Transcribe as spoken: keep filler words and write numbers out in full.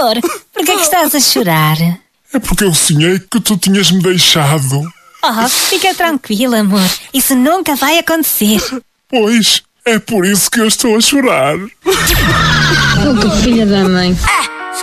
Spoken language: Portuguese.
Amor, por que é que estás a chorar? É porque eu sonhei que tu tinhas-me deixado. Oh, fica tranquila, amor. Isso nunca vai acontecer. Pois, é por isso que eu estou a chorar. Oh, que filha da mãe.